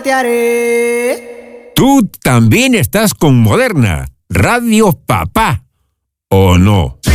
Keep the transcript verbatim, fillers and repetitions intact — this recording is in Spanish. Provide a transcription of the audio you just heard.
te haré. Tú también estás con Moderna, Radio Papá, ¿o no?